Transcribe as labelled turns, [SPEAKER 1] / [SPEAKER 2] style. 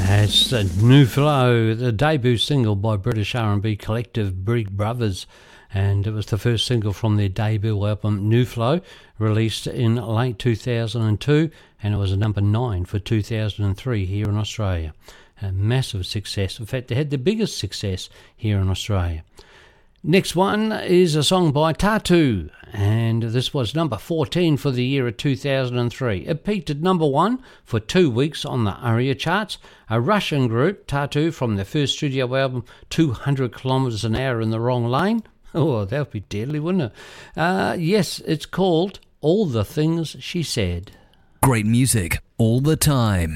[SPEAKER 1] It's a New Flow, the debut single by British R&B collective Big Brothers, and it was the first single from their debut album New Flow, released in late 2002, and it was a number 9 for 2003 here in Australia. A massive success. In fact, they had the biggest success here in Australia. Next one is a song by Tatu, and this was number 14 for the year of 2003. It peaked at number 1 for 2 weeks on the ARIA charts. A Russian group, Tatu, from their first studio album, 200 kilometres an hour in the wrong lane. Oh, that would be deadly, wouldn't it? Yes, it's called All the Things She Said.
[SPEAKER 2] Great music all the time.